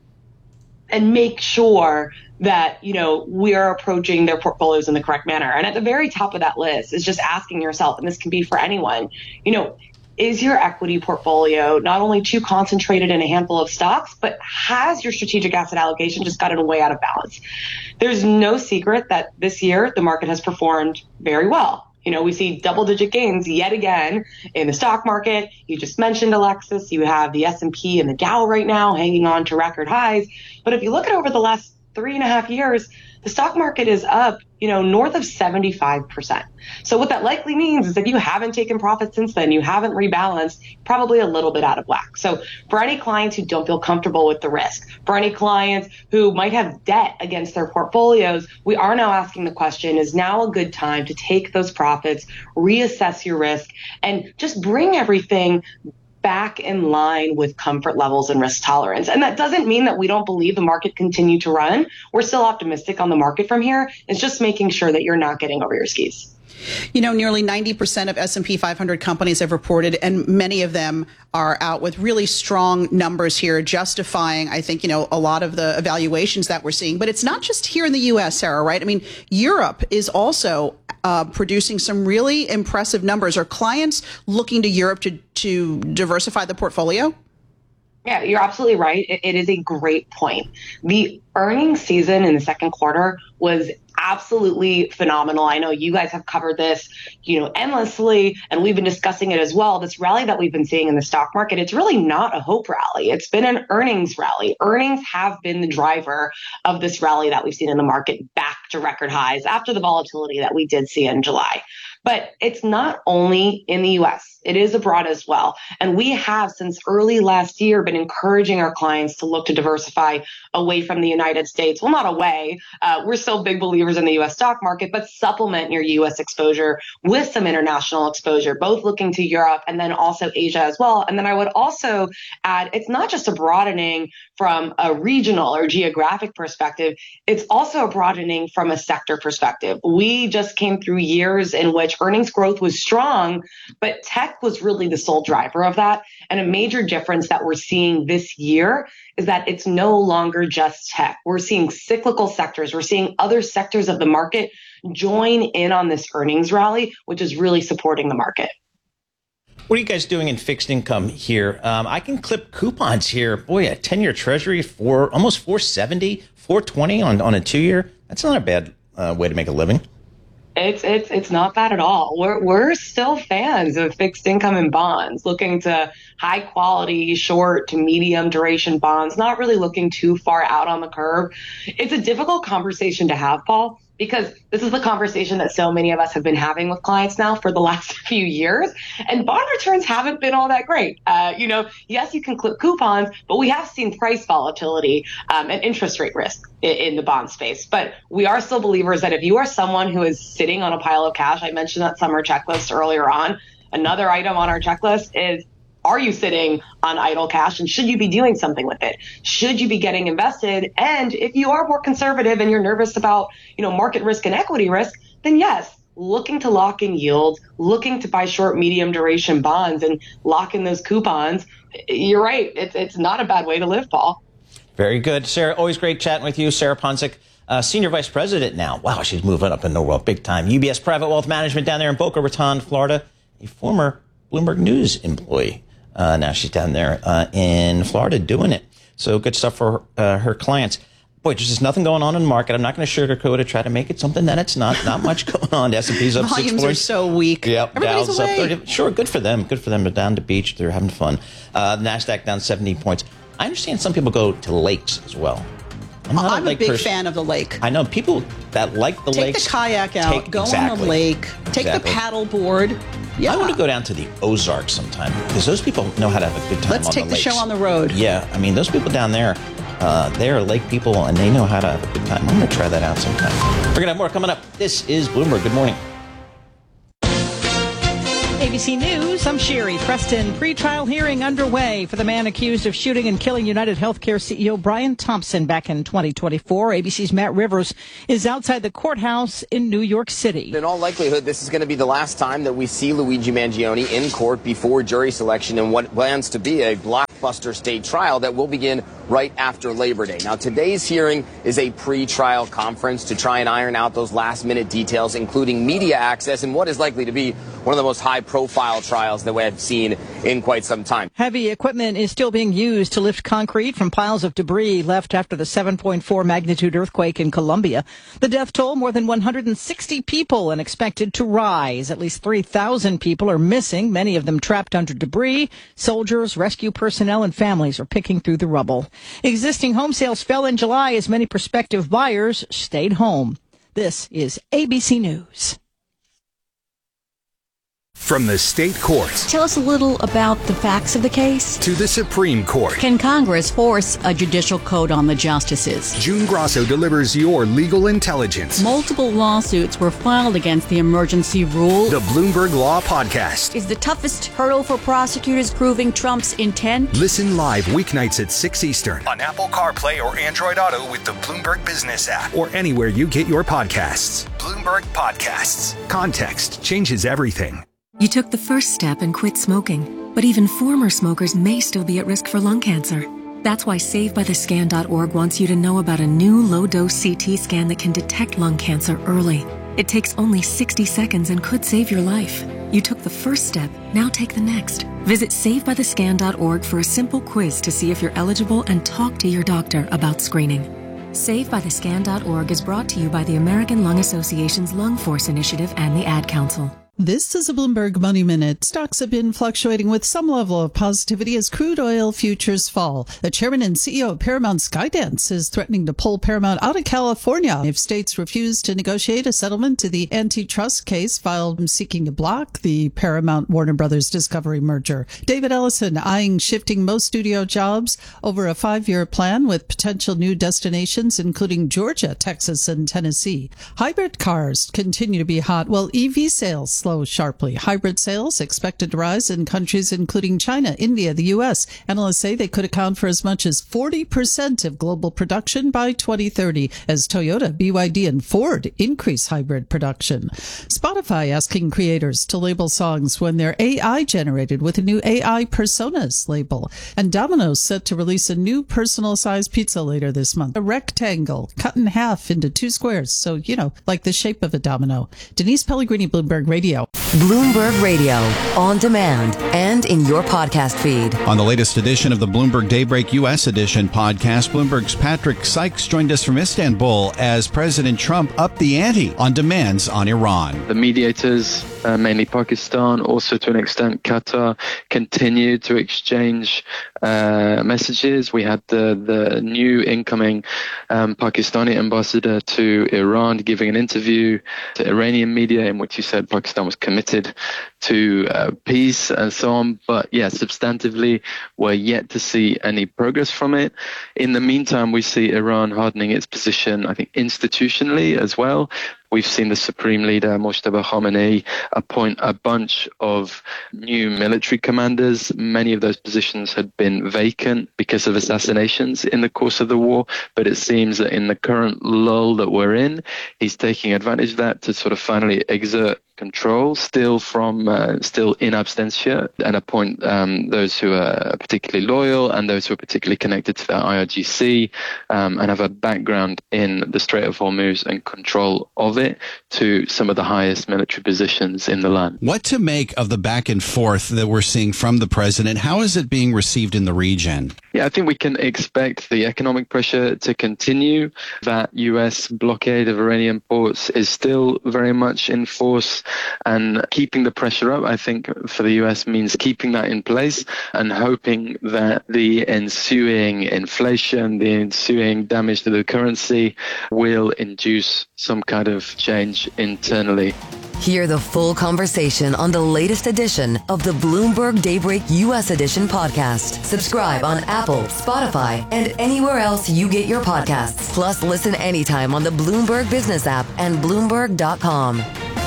and make sure that, you know, we are approaching their portfolios in the correct manner. And at the very top of that list is just asking yourself, and this can be for anyone, you know, is your equity portfolio not only too concentrated in a handful of stocks, but has your strategic asset allocation just gotten way out of balance? There's no secret that this year the market has performed very well. You know, we see double-digit gains yet again in the stock market. You just mentioned, Alexis, you have the S and P and the Dow right now hanging on to record highs. But if you look at over the last three and a half years, the stock market is up, you know, north of seventy-five percent. So what that likely means is if you haven't taken profits since then, you haven't rebalanced, probably a little bit out of whack. So for any clients who don't feel comfortable with the risk, for any clients who might have debt against their portfolios, we are now asking the question, is now a good time to take those profits, reassess your risk, and just bring everything back in line with comfort levels and risk tolerance. And that doesn't mean that we don't believe the market continue to run. We're still optimistic on the market from here. It's just making sure that you're not getting over your skis. You know, nearly ninety percent of S and P five hundred companies have reported, and many of them are out with really strong numbers here, justifying, I think, you know, a lot of the evaluations that we're seeing. But it's not just here in the U S, Sarah, right? I mean, Europe is also uh, producing some really impressive numbers. Are clients looking to Europe to, to diversify the portfolio? Yeah, you're absolutely right. It, it is a great point. The earnings season in the second quarter was absolutely phenomenal. I know you guys have covered this, you know, endlessly, and we've been discussing it as well. This rally that we've been seeing in the stock market, it's really not a hope rally. It's been an earnings rally. Earnings have been the driver of this rally that we've seen in the market back to record highs after the volatility that we did see in July. But it's not only in the U S, it is abroad as well. And we have, since early last year, been encouraging our clients to look to diversify away from the United States. Well, not away. Uh, we're still big believers in the U S stock market, but supplement your U S exposure with some international exposure, both looking to Europe and then also Asia as well. And then I would also add, it's not just a broadening from a regional or geographic perspective, it's also a broadening from a sector perspective. We just came through years in which earnings growth was strong, but tech was really the sole driver of that. And a major difference that we're seeing this year is that it's no longer just tech. We're seeing cyclical sectors. We're seeing other sectors of the market join in on this earnings rally, which is really supporting the market. What are you guys doing in fixed income here? Um, I can clip coupons here. Boy, a ten-year treasury for almost four seventy, four twenty on, on a two-year. That's not a bad uh, way to make a living. It's it's it's not bad at all. We're we're still fans of fixed income and bonds, looking to high quality, short to medium duration bonds, not really looking too far out on the curve. It's a difficult conversation to have, Paul, because this is the conversation that so many of us have been having with clients now for the last few years. And bond returns haven't been all that great. Uh, you know, yes, you can clip coupons, but we have seen price volatility um, and interest rate risk in, in the bond space. But we are still believers that if you are someone who is sitting on a pile of cash, I mentioned that summer checklist earlier on, another item on our checklist is, are you sitting on idle cash, and should you be doing something with it? Should you be getting invested? And if you are more conservative and you're nervous about, you know, market risk and equity risk, then yes, looking to lock in yields, looking to buy short, medium duration bonds and lock in those coupons. You're right. It's, it's not a bad way to live, Paul. Very good. Sarah, always great chatting with you. Sarah Ponczek, uh, Senior Vice President now. Wow, she's moving up in the world big time. U B S Private Wealth Management down there in Boca Raton, Florida. A former Bloomberg News employee. Uh, now she's down there uh, in Florida doing it. So good stuff for uh, her clients. Boy, there's just nothing going on in the market. I'm not going to sugarcoat it, try to make it something that it's not. Not much going on. The S and P's up six points. Volumes are so weak. Yep, Everybody's Dow's away. up thirty. Sure, good for them. Good for them. They're down to the beach. They're having fun. Uh, NASDAQ down seventy points. I understand some people go to lakes as well. I'm, not I'm a, a, lake big person. fan of the lake. I know people that like the Take lakes. the kayak out, take, go exactly, on the lake, take exactly. the paddle board. Yeah. I want to go down to the Ozarks sometime because those people know how to have a good time Let's on take the the lakes. show on the road. Yeah, I mean, those people down there, Uh, they're lake people, and they know how to have a good time. I'm going to try that out sometime. We're going to have more coming up. This is Bloomberg. Good morning. A B C News, I'm Sherry Preston. Pre-trial hearing underway for the man accused of shooting and killing United Healthcare C E O Brian Thompson back in twenty twenty-four. A B C's Matt Rivers is outside the courthouse in New York City. In all likelihood, this is going to be the last time that we see Luigi Mangione in court before jury selection in what plans to be a blockbuster state trial that will begin right after Labor Day. Now, today's hearing is a pre-trial conference to try and iron out those last-minute details, including media access and what is likely to be one of the most high-profile trials that we have seen in quite some time. Heavy equipment is still being used to lift concrete from piles of debris left after the seven point four magnitude earthquake in Colombia. The death toll, more than one hundred sixty people, and expected to rise. At least three thousand people are missing, many of them trapped under debris. Soldiers, rescue personnel, and families are picking through the rubble. Existing home sales fell in July as many prospective buyers stayed home. This is A B C News. From the state courts. Tell us a little about the facts of the case. To the Supreme Court. Can Congress force a judicial code on the justices? June Grosso delivers your legal intelligence. Multiple lawsuits were filed against the emergency rule. The Bloomberg Law Podcast. Is the toughest hurdle for prosecutors proving Trump's intent? Listen live weeknights at six Eastern on Apple CarPlay or Android Auto with the Bloomberg Business app or anywhere you get your podcasts. Bloomberg Podcasts. Context changes everything. You took the first step and quit smoking, but even former smokers may still be at risk for lung cancer. That's why Save By The Scan dot org wants you to know about a new low-dose C T scan that can detect lung cancer early. It takes only sixty seconds and could save your life. You took the first step, now take the next. Visit Save By The Scan dot org for a simple quiz to see if you're eligible and talk to your doctor about screening. Save By The Scan dot org is brought to you by the American Lung Association's Lung Force Initiative and the Ad Council. This is a Bloomberg Money Minute. Stocks have been fluctuating with some level of positivity as crude oil futures fall. The chairman and C E O of Paramount, Skydance, is threatening to pull Paramount out of California if states refuse to negotiate a settlement to the antitrust case filed seeking to block the Paramount Warner Brothers Discovery merger. David Ellison eyeing shifting most studio jobs over a five-year plan with potential new destinations, including Georgia, Texas, and Tennessee. Hybrid cars continue to be hot, while E V sales slow sharply. Hybrid sales expected to rise in countries including China, India, the U S. Analysts say they could account for as much as forty percent of global production by twenty thirty as Toyota, B Y D, and Ford increase hybrid production. Spotify asking creators to label songs when they're A I generated with a new A I Personas label. And Domino's set to release a new personal-sized pizza later this month. A rectangle cut in half into two squares, so, you know, like the shape of a domino. Denise Pellegrini, Bloomberg Radio. Bloomberg Radio, on demand and in your podcast feed. On the latest edition of the Bloomberg Daybreak U S Edition podcast, Bloomberg's Patrick Sykes joined us from Istanbul as President Trump upped the ante on demands on Iran. The mediators, uh, mainly Pakistan, also to an extent Qatar, continued to exchange uh, messages. We had the, the new incoming um, Pakistani ambassador to Iran giving an interview to Iranian media in which he said Pakistan was committed to uh, peace and so on. But yeah, substantively, we're yet to see any progress from it. In the meantime, we see Iran hardening its position, I think, institutionally as well. We've seen the Supreme Leader, Mojtaba Khamenei, appoint a bunch of new military commanders. Many of those positions had been vacant because of assassinations in the course of the war. But it seems that in the current lull that we're in, he's taking advantage of that to sort of finally exert control, still from uh, still in absentia, and appoint um, those who are particularly loyal and those who are particularly connected to the I R G C um, and have a background in the Strait of Hormuz and control of it to some of the highest military positions in the land. What to make of the back and forth that we're seeing from the president? How is it being received in the region? Yeah, I think we can expect the economic pressure to continue. That U S blockade of Iranian ports is still very much in force. And keeping the pressure up, I think, for the U S means keeping that in place and hoping that the ensuing inflation, the ensuing damage to the currency will induce some kind of change internally. Hear the full conversation on the latest edition of the Bloomberg Daybreak U S Edition podcast. Subscribe on Apple, Spotify, and anywhere else you get your podcasts. Plus, listen anytime on the Bloomberg Business app and Bloomberg dot com.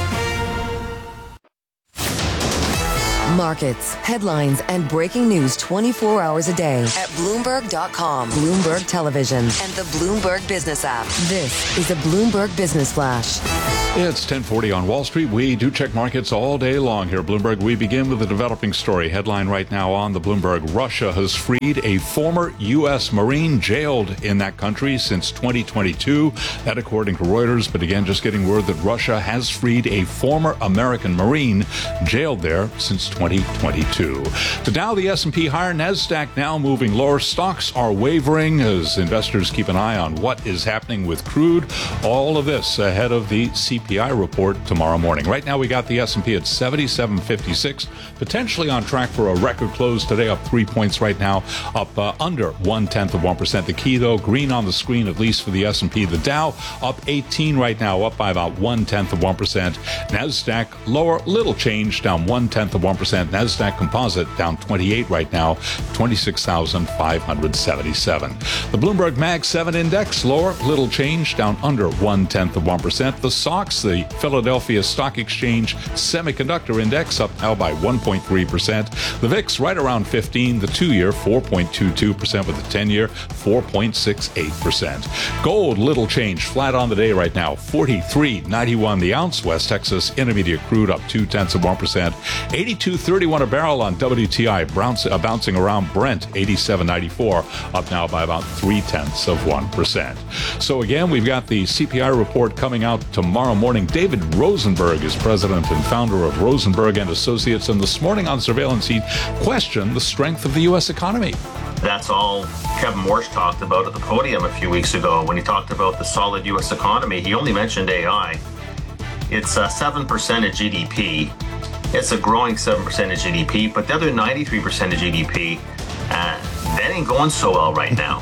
Markets, headlines, and breaking news twenty-four hours a day at Bloomberg dot com, Bloomberg Television, and the Bloomberg Business app. This is a Bloomberg Business Flash. It's ten forty on Wall Street. We do check markets all day long here at Bloomberg. We begin with a developing story. Headline right now on the Bloomberg: Russia has freed a former U S Marine jailed in that country since twenty twenty-two. That according to Reuters. But again, just getting word that Russia has freed a former American Marine jailed there since twenty twenty-two. The Dow, the S and P higher, NASDAQ now moving lower. Stocks are wavering as investors keep an eye on what is happening with crude. All of this ahead of the C P I report tomorrow morning. Right now we got the S and P at seventy-seven fifty-six, potentially on track for a record close today, up three points right now, up uh, under one-tenth of one percent. The key, though, green on the screen, at least for the S and P. The Dow up eighteen right now, up by about one-tenth of one percent. NASDAQ lower, little change, down one-tenth of one percent. NASDAQ Composite down twenty-eight right now, twenty-six thousand five hundred seventy-seven. The Bloomberg Mag seven Index lower, little change, down under one-tenth of one percent. The S O X, the Philadelphia Stock Exchange Semiconductor Index, up now by one point three percent. The V I X right around fifteen, the two-year four point two two percent, with the ten-year four point six eight percent. Gold, little change, flat on the day right now, forty-three ninety-one the ounce. West Texas Intermediate crude up two-tenths of one percent. eighty-two thirty-one a barrel on W T I, bounce, uh, bouncing around Brent, eighty-seven ninety-four, up now by about three-tenths of one percent. So again, we've got the C P I report coming out tomorrow morning. David Rosenberg is president and founder of Rosenberg and Associates, and this morning on Surveillance, he questioned the strength of the U S economy. That's all Kevin Warsh talked about at the podium a few weeks ago when he talked about the solid U S economy. He only mentioned A I. It's uh, seven percent of G D P. It's a growing seven percent of G D P, but the other ninety-three percent of G D P, uh, that ain't going so well right now.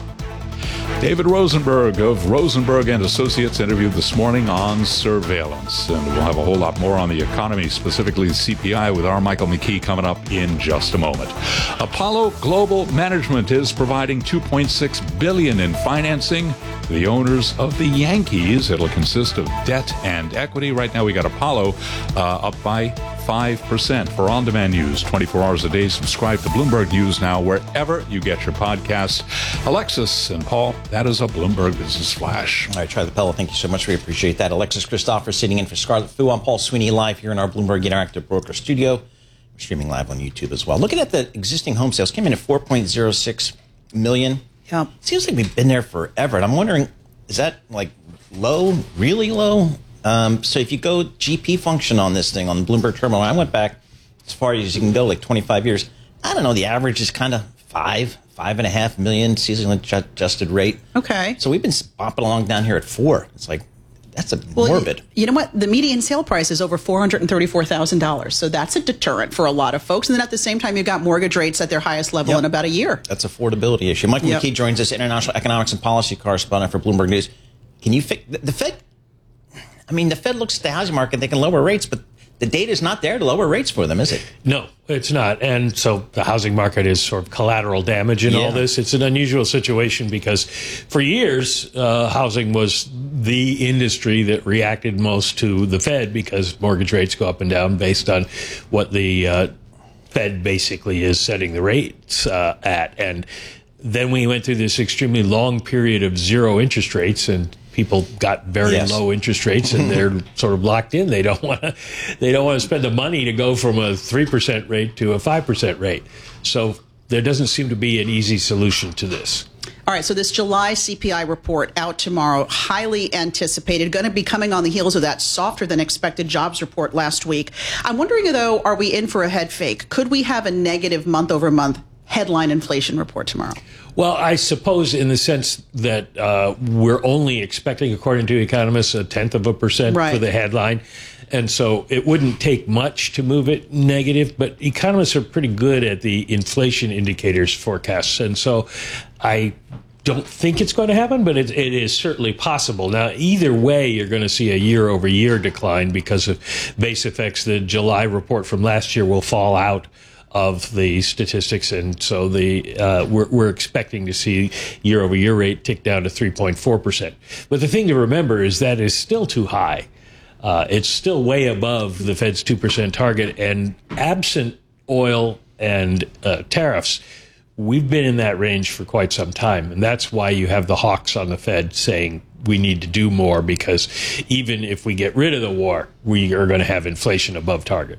David Rosenberg of Rosenberg and Associates interviewed this morning on Surveillance. And we'll have a whole lot more on the economy, specifically the C P I, with our Michael McKee coming up in just a moment. Apollo Global Management is providing two point six billion dollars in financing to the owners of the Yankees. It'll consist of debt and equity. Right now we got Apollo uh, up by five percent. For on-demand news twenty-four hours a day, subscribe to Bloomberg News Now wherever you get your podcasts. Alexis and Paul, that is a Bloomberg Business Flash. All right, Charlie Pella, thank you so much. We appreciate that. Alexis Christopher sitting in for Scarlett Fu. I'm Paul Sweeney, live here in our Bloomberg Interactive Broker Studio. We're streaming live on YouTube as well. Looking at the existing home sales, came in at four point oh six million. Yeah. Seems like we've been there forever. And I'm wondering, is that like low, really low? Um, so if you go G P function on this thing, on the Bloomberg terminal, I went back as far as you can go, like twenty-five years. I don't know, the average is kind of five, five and a half million seasonally adjusted rate. Okay. So we've been bopping along down here at four. It's like, that's a well, morbid. You know what? The median sale price is over four hundred thirty-four thousand dollars. So that's a deterrent for a lot of folks. And then at the same time, you've got mortgage rates at their highest level yep. in about a year. That's affordability issue. Michael yep. McKee joins us, international economics and policy correspondent for Bloomberg News. Can you fix the, the Fed? I mean, the Fed looks at the housing market, they can lower rates, but the data is not there to lower rates for them, is it? No, it's not. And so the housing market is sort of collateral damage in yeah. all this. It's an unusual situation because for years, uh, housing was the industry that reacted most to the Fed because mortgage rates go up and down based on what the uh, Fed basically is setting the rates uh, at. And then we went through this extremely long period of zero interest rates, and people got very yes. low interest rates, and they're sort of locked in. They don't want to. They don't want to spend the money to go from a three percent rate to a five percent rate. So there doesn't seem to be an easy solution to this. All right, so this July C P I report out tomorrow, highly anticipated, going to be coming on the heels of that softer than expected jobs report last week. I'm wondering, though, are we in for a head fake? Could we have a negative month over month headline inflation report tomorrow? Well, I suppose in the sense that uh, we're only expecting, according to economists, a tenth of a percent right. for the headline. And so it wouldn't take much to move it negative, but economists are pretty good at the inflation indicators forecasts. And so I don't think it's going to happen, but it, it is certainly possible. Now, either way, you're going to see a year-over-year decline because of base effects. The July report from last year will fall out of the statistics, and so the uh, we're, we're expecting to see year-over-year rate tick down to three point four percent. But the thing to remember is that is still too high. Uh, it's still way above the Fed's two percent target, and absent oil and uh, tariffs, we've been in that range for quite some time, and that's why you have the hawks on the Fed saying we need to do more, because even if we get rid of the war, we are going to have inflation above target.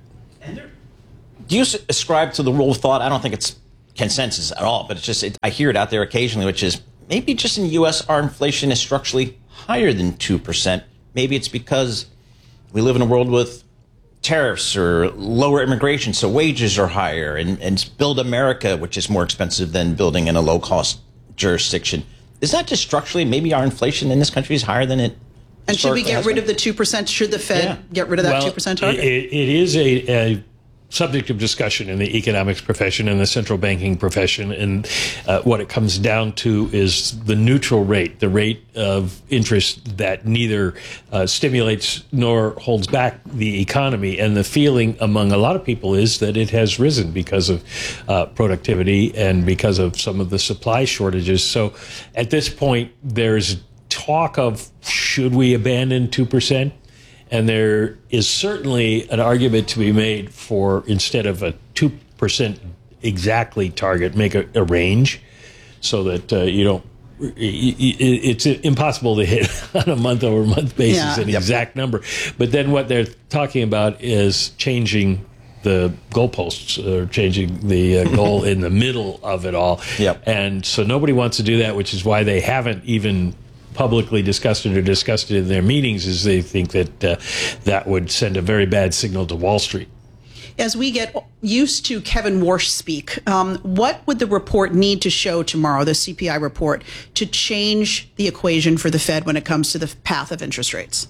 Do you ascribe to the rule of thought? I don't think it's consensus at all, but it's just it, I hear it out there occasionally, which is maybe just in the U S our inflation is structurally higher than two percent. Maybe it's because we live in a world with tariffs or lower immigration, so wages are higher, and, and Build America, which is more expensive than building in a low-cost jurisdiction. Is that just structurally, maybe our inflation in this country is higher than it And should we get rid been? of the two percent? Should the Fed yeah. get rid of that well, two percent target? It, it is a, a subject of discussion in the economics profession and the central banking profession, and uh, what it comes down to is the neutral rate, the rate of interest that neither uh, stimulates nor holds back the economy. And the feeling among a lot of people is that it has risen because of uh, productivity and because of some of the supply shortages. So at this point, there's talk of, should we abandon two percent? And there is certainly an argument to be made for, instead of a two percent exactly target, make a, a range so that uh, you don't, it's impossible to hit on a month-over-month basis yeah. an yep. exact number. But then what they're talking about is changing the goalposts, or changing the uh, goal in the middle of it all. Yep. And so nobody wants to do that, which is why they haven't even publicly discussed it or discussed it in their meetings, is they think that uh, that would send a very bad signal to Wall Street. As we get used to Kevin Warsh speak, um, what would the report need to show tomorrow, the C P I report, to change the equation for the Fed when it comes to the path of interest rates?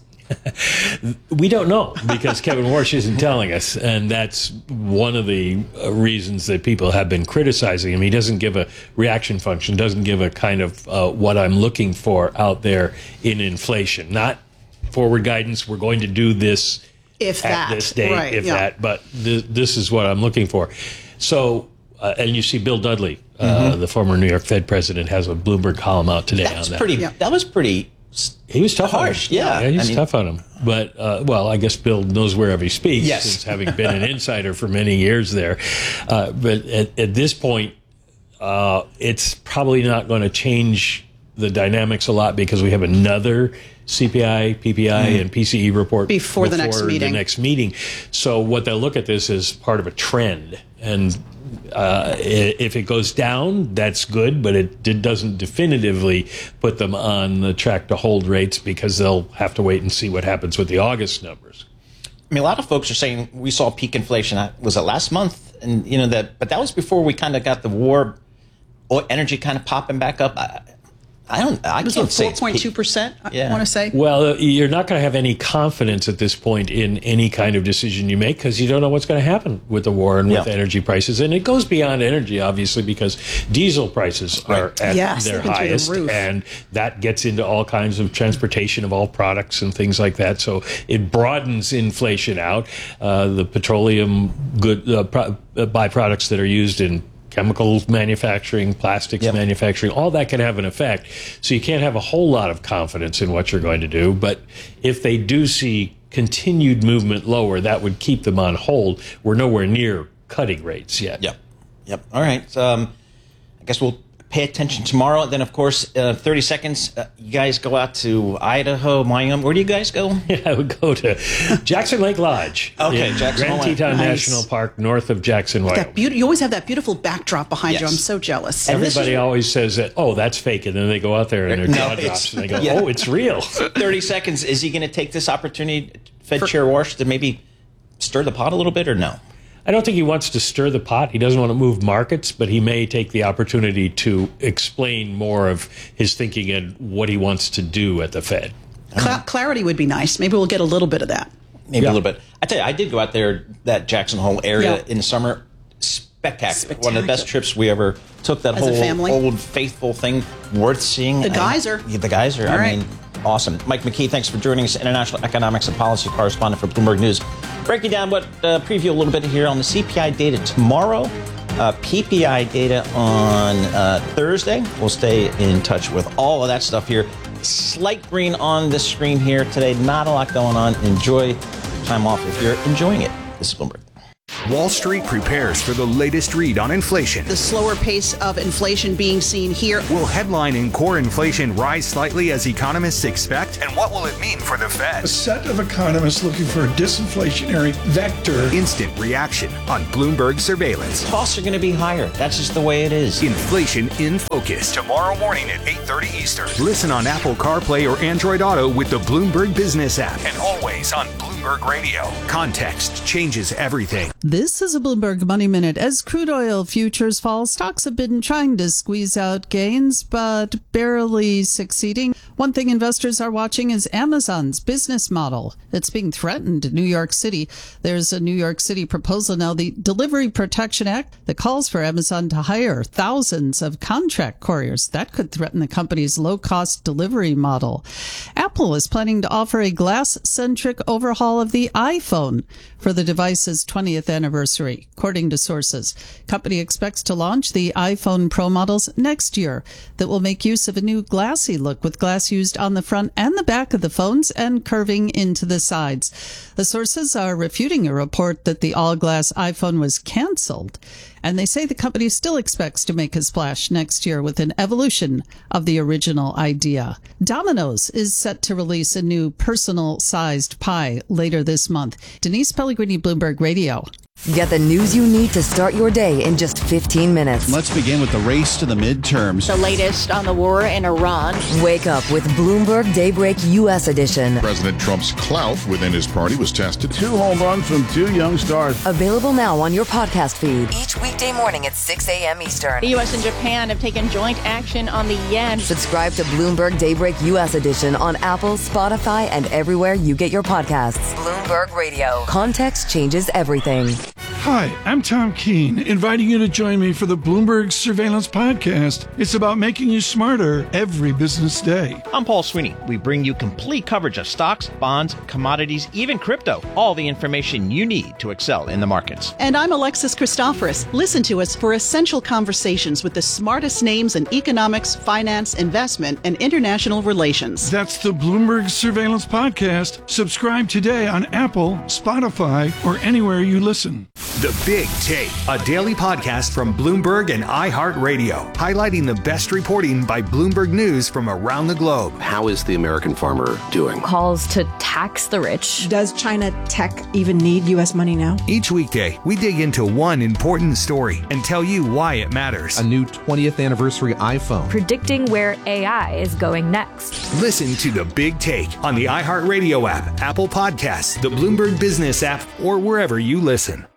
We don't know, because Kevin Warsh isn't telling us, and that's one of the uh, reasons that people have been criticizing him. He doesn't give a reaction function, doesn't give a kind of uh, what I'm looking for out there in inflation. Not forward guidance, we're going to do this if at that. this date, right, if yeah. that, but th- this is what I'm looking for. So, uh, and you see Bill Dudley, uh, mm-hmm. the former New York Fed president, has a Bloomberg column out today That's on that. Pretty, yeah. That was pretty... He was tough harsh, on him. yeah. yeah he's I mean, tough on him. But, uh, well, I guess Bill knows wherever he speaks, yes. since having been an insider for many years there. Uh, but at, at this point, uh, it's probably not going to change the dynamics a lot, because we have another C P I, P P I, mm. and P C E report before, before the next meeting. the next meeting. So what they'll look at this as part of a trend. And uh, if it goes down, that's good, but it, it doesn't definitively put them on the track to hold rates, because they'll have to wait and see what happens with the August numbers. I mean, a lot of folks are saying we saw peak inflation. Was it last month? And you know that, but that was before we kind of got the war, or energy kind of popping back up. I, I don't. I it can't say four point two percent. Yeah. I want to say. Well, you're not going to have any confidence at this point in any kind of decision you make, because you don't know what's going to happen with the war and with yeah. energy prices. And it goes beyond energy, obviously, because diesel prices are at yes, their highest, the and that gets into all kinds of transportation of all products and things like that. So it broadens inflation out. Uh, the petroleum good uh, pro- uh, byproducts that are used in chemicals manufacturing, plastics yep. manufacturing, all that can have an effect. So you can't have a whole lot of confidence in what you're going to do. But if they do see continued movement lower, that would keep them on hold. We're nowhere near cutting rates yet. Yep. Yep. All right. So, um, I guess we'll pay attention tomorrow. Then, of course, uh, thirty seconds, uh, you guys go out to Idaho, Wyoming. Where do you guys go? Yeah, I would go to Jackson Lake Lodge. Okay, in Jackson Grand Lake. Teton Nice. National Park, north of Jackson, Wyoming. That beauty, you always have that beautiful backdrop behind Yes. you. I'm so jealous. And Everybody is, always says that, oh, that's fake, and then they go out there and their No, jaw it's- drops, and they go, yeah. oh, it's real. thirty seconds. Is he going to take this opportunity, Fed Chair Warsh, to maybe stir the pot a little bit, or no? I don't think he wants to stir the pot. He doesn't want to move markets, but he may take the opportunity to explain more of his thinking and what he wants to do at the Fed. Cla- clarity would be nice. Maybe we'll get a little bit of that. Maybe Yeah. a little bit. I tell you, I did go out there, that Jackson Hole area Yeah. in the summer. spectacular. One of the best trips we ever took. That As a whole family. old faithful thing worth seeing. The And- geyser. Yeah, the geyser. All I right. mean, awesome. Mike McKee, thanks for joining us. International economics and policy correspondent for Bloomberg News. Breaking down what uh, preview a little bit here on the C P I data tomorrow. Uh, P P I data on uh, Thursday. We'll stay in touch with all of that stuff here. Slight green on the screen here today. Not a lot going on. Enjoy time off if you're enjoying it. This is Bloomberg. Wall Street prepares for the latest read on inflation. The slower pace of inflation being seen here. Will headline and core inflation rise slightly as economists expect? And what will it mean for the Fed? A set of economists looking for a disinflationary vector. Instant reaction on Bloomberg surveillance. Costs are going to be higher. That's just the way it is. Inflation in focus. Tomorrow morning at eight thirty Eastern. Listen on Apple CarPlay or Android Auto with the Bloomberg Business app. And always on Bloomberg Radio. Context changes everything. This is a Bloomberg Money Minute. As crude oil futures fall, stocks have been trying to squeeze out gains, but barely succeeding. One thing investors are watching is Amazon's business model. It's being threatened in New York City. There's a New York City proposal now, the Delivery Protection Act, that calls for Amazon to hire thousands of contract couriers. That could threaten the company's low-cost delivery model. Apple is planning to offer a glass-centric overhaul of the iPhone for the device's twentieth anniversary, according to sources. Company expects to launch the iPhone Pro models next year that will make use of a new glassy look with glass used on the front and the back of the phones and curving into the sides. The sources are refuting a report that the all-glass iPhone was canceled, and they say the company still expects to make a splash next year with an evolution of the original idea. Domino's is set to release a new personal-sized pie later this month. Denise Pellegrini, Bloomberg Radio. Get the news you need to start your day in just fifteen minutes. Let's begin with the race to the midterms. The latest on the war in Iran. Wake up with Bloomberg Daybreak U S edition. President Trump's clout within his party was tested. Two home runs from two young stars. Available now on your podcast feed. Each weekday morning at six a.m. Eastern. The U S and Japan have taken joint action on the yen. Subscribe to Bloomberg Daybreak U S edition on Apple, Spotify, and everywhere you get your podcasts. Bloomberg Radio. Context changes everything. Hi, I'm Tom Keene, inviting you to join me for the Bloomberg Surveillance Podcast. It's about making you smarter every business day. I'm Paul Sweeney. We bring you complete coverage of stocks, bonds, commodities, even crypto. All the information you need to excel in the markets. And I'm Alexis Christoforous. Listen to us for essential conversations with the smartest names in economics, finance, investment, and international relations. That's the Bloomberg Surveillance Podcast. Subscribe today on Apple, Spotify, or anywhere you listen. The Big Take, a daily podcast from Bloomberg and iHeartRadio, highlighting the best reporting by Bloomberg News from around the globe. How is the American farmer doing? Calls to tax the rich. Does China tech even need U S money now? Each weekday, we dig into one important story and tell you why it matters. A new twentieth anniversary iPhone. Predicting where A I is going next. Listen to The Big Take on the iHeartRadio app, Apple Podcasts, the Bloomberg Business app, or wherever you listen.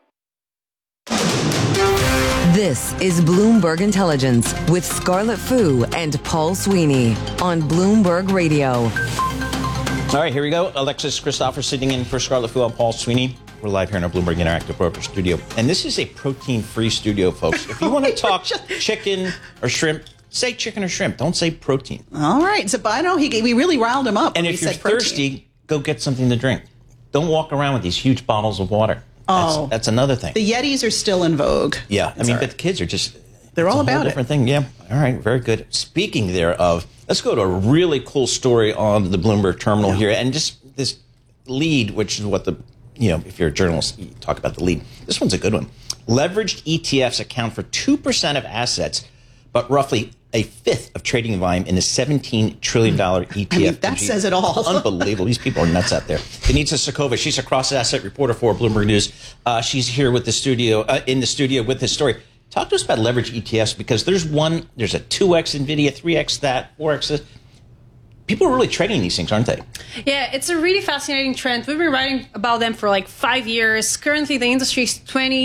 This is Bloomberg Intelligence with Scarlett Fu and Paul Sweeney on Bloomberg Radio. All right, here we go. Alexis Christopher sitting in for Scarlett Fu and Paul Sweeney. We're live here in our Bloomberg Interactive Broker studio. And this is a protein-free studio, folks. If you want to talk chicken or shrimp, say chicken or shrimp. Don't say protein. All right. So, I know he, we really riled him up. And when if we you're said protein. thirsty, go get something to drink. Don't walk around with these huge bottles of water. Oh, that's, that's another thing. The Yetis are still in vogue. Yeah, I It's mean, all but right. the kids are just, They're it's all a whole about it. different thing. Yeah, all right, very good. Speaking thereof, let's go to a really cool story on the Bloomberg terminal here, and just this lead, which is what the, you know, if you're a journalist, you talk about the lead. This one's a good one. Leveraged E T Fs account for two percent of assets, but roughly a fifth of trading volume in a seventeen trillion dollars E T F. I mean, that says it all. Unbelievable. These people are nuts out there. Denitza Sokova, she's a cross-asset reporter for Bloomberg News. Uh, she's here with the studio, uh, in the studio with this story. Talk to us about leverage E T Fs, because there's one, there's a two X NVIDIA, three X that, four X this. People are really trading these things, aren't they? Yeah, it's a really fascinating trend. We've been writing about them for like five years. Currently, the industry is twenty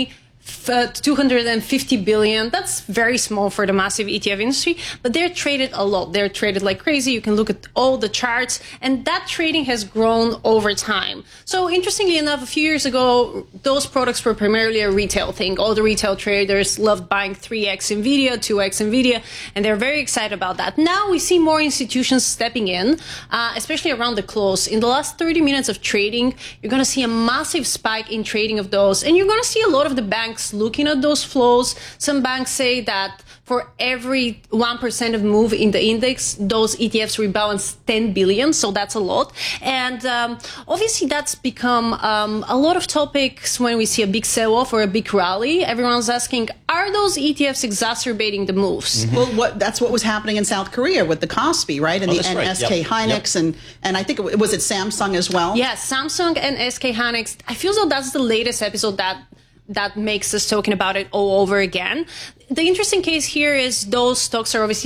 Uh, two hundred fifty billion. That's very small for the massive E T F industry, but they're traded a lot. They're traded like crazy. You can look at all the charts, and that trading has grown over time. So interestingly enough, a few years ago, those products were primarily a retail thing. All the retail traders loved buying three X NVIDIA, two X NVIDIA, and they're very excited about that. Now we see more institutions stepping in, uh, especially around the close. In the last thirty minutes of trading, you're going to see a massive spike in trading of those, and you're going to see a lot of the banks looking at those flows. Some banks say that for every one percent of move in the index, those E T Fs rebalance ten billion, so that's a lot. And um, obviously that's become um, a lot of topics when we see a big sell-off or a big rally. Everyone's asking, are those E T Fs exacerbating the moves? Mm-hmm. Well, what, that's what was happening in South Korea with the Kospi, right? And, Oh, the, that's and right. S K Yep. Hynix, Yep. and, and I think, it, was it Samsung as well? Yes, Samsung and S K Hynix. I feel so that's the latest episode that that makes us talking about it all over again. The interesting case here is those stocks are obviously